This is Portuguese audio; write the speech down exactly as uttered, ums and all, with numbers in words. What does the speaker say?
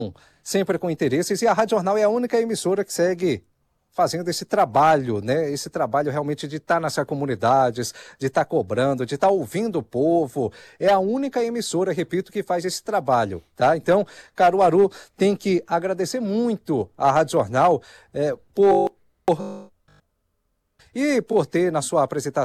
sempre com interesses, e a Rádio Jornal é a única emissora que segue fazendo esse trabalho, né? Esse trabalho realmente de estar nessas comunidades, de estar cobrando, de estar ouvindo o povo. É a única emissora, repito, que faz esse trabalho, tá? Então, Caruaru tem que agradecer muito à Rádio Jornal é, por... e por ter na sua apresentação